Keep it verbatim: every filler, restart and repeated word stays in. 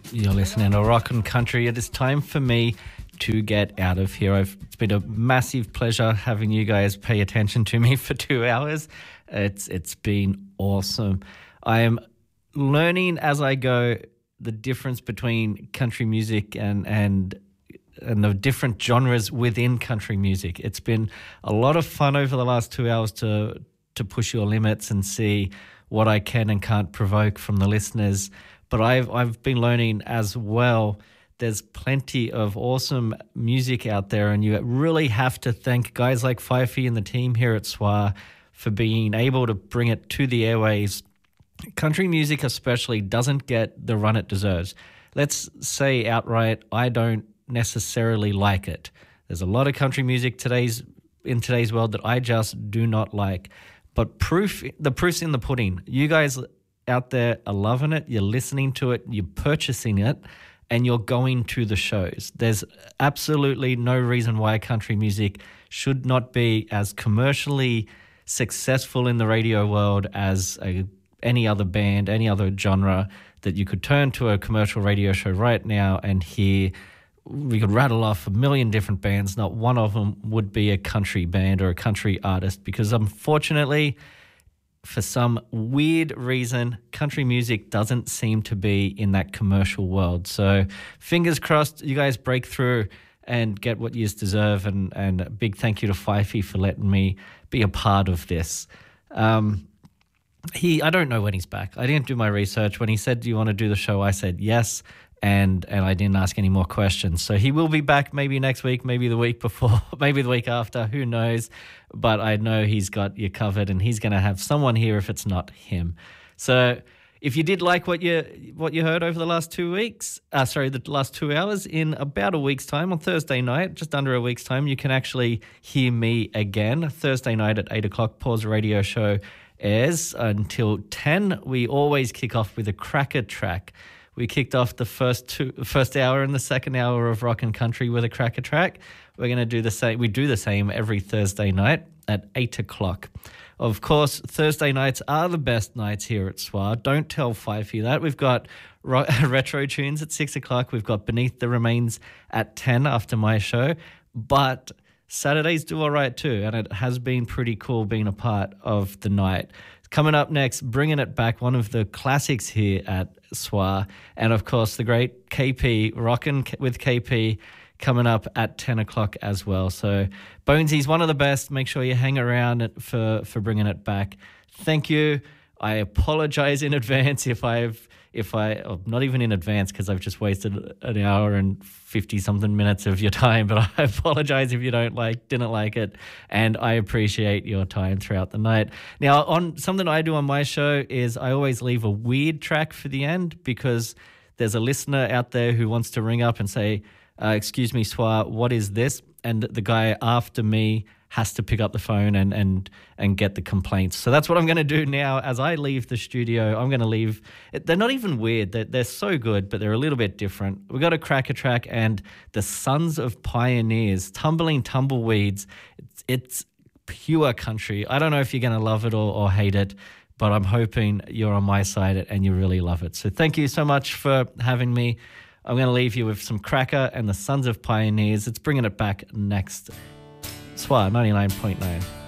You're listening to Rock and Country. It is time for me to get out of here. I've, it's been a massive pleasure having you guys pay attention to me for two hours. It's It's been awesome. I am learning as I go the difference between country music and and and the different genres within country music. It's been a lot of fun over the last two hours to to push your limits and see what I can and can't provoke from the listeners. But I've I've been learning as well. There's plenty of awesome music out there, and you really have to thank guys like Fifey and the team here at S W A for being able to bring it to the airwaves. Country music especially doesn't get the run it deserves. Let's say outright, I don't necessarily like it. There's a lot of country music today's in today's world that I just do not like. But proof, the proof's in the pudding. You guys out there are loving it. You're listening to it. You're purchasing it. And you're going to the shows. There's absolutely no reason why country music should not be as commercially successful in the radio world as a, any other band, any other genre that you could turn to a commercial radio show right now and hear. We could rattle off a million different bands. Not one of them would be a country band or a country artist because unfortunately, for some weird reason, country music doesn't seem to be in that commercial world. So fingers crossed you guys break through and get what you deserve. And, and a big thank you to Fifey for letting me be a part of this. Um, he, I don't know when he's back. I didn't do my research. When he said, do you want to do the show? I said yes. And and I didn't ask any more questions. So he will be back maybe next week, maybe the week before, maybe the week after, who knows. But I know he's got you covered and he's going to have someone here if it's not him. So if you did like what you what you heard over the last two weeks, uh, sorry, the last two hours, in about a week's time, on Thursday night, just under a week's time, you can actually hear me again. Thursday night at eight o'clock, Pause Radio Show airs until ten. We always kick off with a cracker track. We kicked off the first two, first hour and the second hour of Rock and Country with a cracker track. We're going to do the same. We do the same every Thursday night at eight o'clock. Of course, Thursday nights are the best nights here at S W A. Don't tell Fifey that. We've got ro- retro tunes at six o'clock. We've got Beneath the Remains at ten after my show. But Saturdays do all right too, and it has been pretty cool being a part of the night. Coming up next, bringing it back, one of the classics here at S W A, and of course the great K P, Rockin' with K P, coming up at ten o'clock as well. So Bonesy's one of the best. Make sure you hang around for, for bringing it back. Thank you. I apologize in advance if I've, if I, oh, not even in advance because I've just wasted an hour and fifty something minutes of your time, but I apologize if you don't like, didn't like it. And I appreciate your time throughout the night. Now, on something I do on my show is I always leave a weird track for the end because there's a listener out there who wants to ring up and say, uh, excuse me, S W A, what is this? And the guy after me has to pick up the phone and and and get the complaints. So that's what I'm going to do now as I leave the studio. I'm going to leave. They're not even weird. They're, they're so good, but they're a little bit different. We've got a cracker track and the Sons of Pioneers, Tumbling Tumbleweeds. It's, it's pure country. I don't know if you're going to love it or, or hate it, but I'm hoping you're on my side and you really love it. So thank you so much for having me. I'm going to leave you with some cracker and the Sons of Pioneers. It's bringing it back next. S W A ninety-nine point nine.